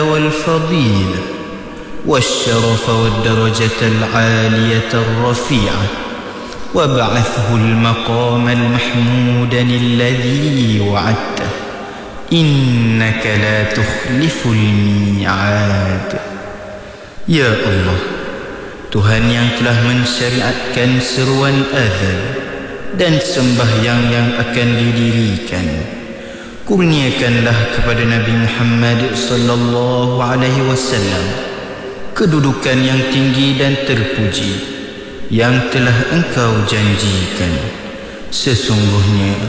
والفضيلة والشرف والدرجة العالية الرفيعة وابعثه المقام المحمود الذي وعدته إنك لا تخلف الميعاد. Ya Allah, Tuhan yang telah mensyariatkan seruan azan dan sembahyang yang akan didirikan, kurniakanlah kepada Nabi Muhammad sallallahu alaihi wasallam kedudukan yang tinggi dan terpuji yang telah Engkau janjikan. Sesungguhnya